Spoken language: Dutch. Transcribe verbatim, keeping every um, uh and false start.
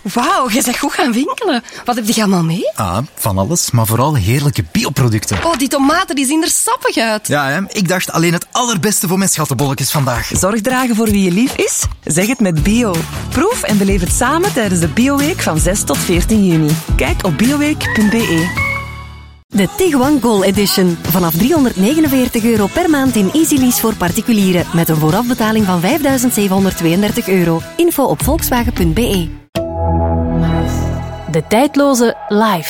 Wauw, je bent goed gaan winkelen. Wat heb je allemaal mee? Ah, van alles, maar vooral heerlijke bioproducten. Oh, die tomaten die zien er sappig uit. Ja, hè? Ik dacht alleen het allerbeste voor mijn schattenbolletjes vandaag. Zorg dragen voor wie je lief is? Zeg het met bio. Proef en beleef het samen tijdens de Bioweek van zes tot veertien juni. Kijk op bioweek punt b e. De Tiguan Goal Edition. Vanaf driehonderdnegenenveertig euro per maand in EasyLease voor particulieren. Met een voorafbetaling van vijfduizend zevenhonderdtweeëndertig euro. Info op volkswagen punt b e. De tijdloze Live.